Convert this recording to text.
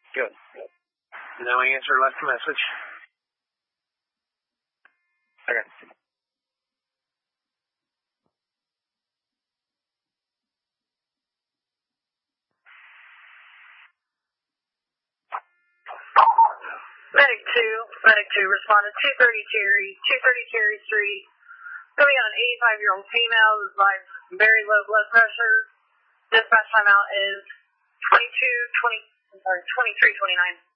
Good. No answer, left a message. Okay. Medic 2 responded 230 Cherry Street. Going on an 85-year-old female who's like very low blood pressure. Dispatch timeout is 23:29.